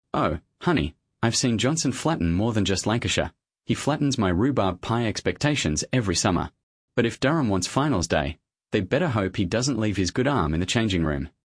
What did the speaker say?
Oh, honey, I've seen Johnson flatten more than just Lancashire. He flattens my rhubarb pie expectations every summer. But if Durham wants finals day, they'd better hope he doesn't leave his good arm in the changing room.